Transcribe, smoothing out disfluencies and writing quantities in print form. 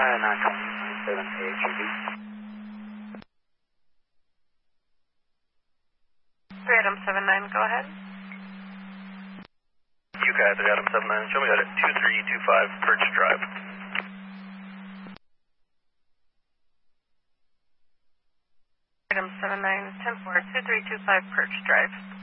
927 AHUB. 3 Adam 79, go ahead. UCAT 3 Adam 79, show me that at 2325 Perch Drive. Adam 79, 10-4, 2325 Perch Drive.